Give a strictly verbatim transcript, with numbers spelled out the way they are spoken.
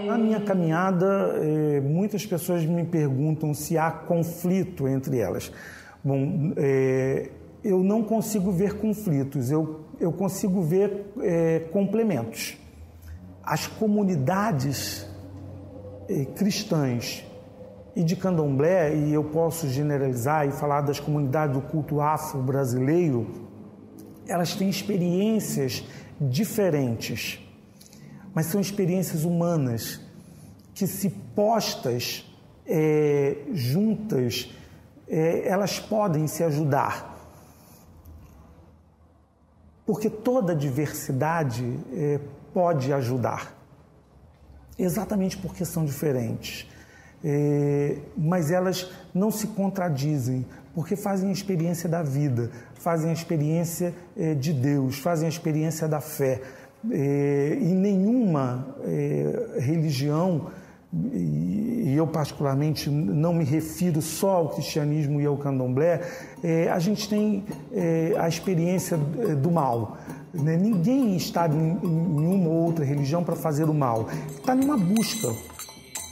Na minha caminhada, eh, muitas pessoas me perguntam se há conflito entre elas. Bom, eh, eu não consigo ver conflitos, eu, eu consigo ver eh, complementos. As comunidades eh, cristãs e de candomblé, e eu posso generalizar e falar das comunidades do culto afro-brasileiro, elas têm experiências diferentes, mas são experiências humanas que, se postas é, juntas, é, elas podem se ajudar. Porque toda diversidade é, pode ajudar, exatamente porque são diferentes. É, mas elas não se contradizem, porque fazem a experiência da vida, fazem a experiência é, de Deus, fazem a experiência da fé. É, e nenhuma é, religião, e eu particularmente não me refiro só ao cristianismo e ao candomblé, é, a gente tem é, a experiência do mal. Né? Ninguém está em, em uma ou outra religião para fazer o mal, está numa busca